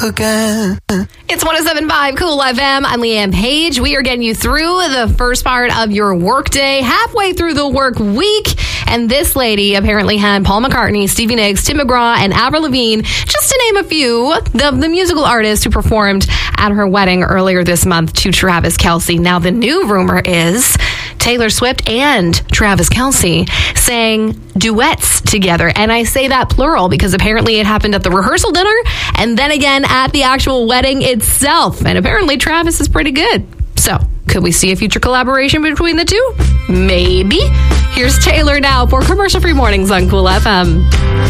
again. It's 107.5 Cool FM. I'm Leanne Page. We are getting you through the first part of your workday, halfway through the work week. And this lady apparently had Paul McCartney, Stevie Nicks, Tim McGraw, and Avril Lavigne, just to name a few, the musical artists who performed at her wedding earlier this month to Travis Kelce. Now, the new rumor is Taylor Swift and Travis Kelce sang duets together. And I say that plural because apparently it happened at the rehearsal dinner and then again at the actual wedding itself. And apparently Travis is pretty good. So, could we see a future collaboration between the two? Maybe. Here's Taylor now for commercial-free mornings on Cool FM.